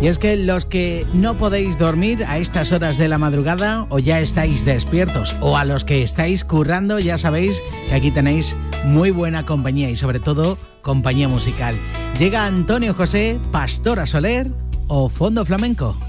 Y es que los que no podéis dormir a estas horas de la madrugada o ya estáis despiertos, o a los que estáis currando, ya sabéis que aquí tenéis muy buena compañía y sobre todo compañía musical. Llega Antonio José, Pastora Soler o Fondo Flamenco.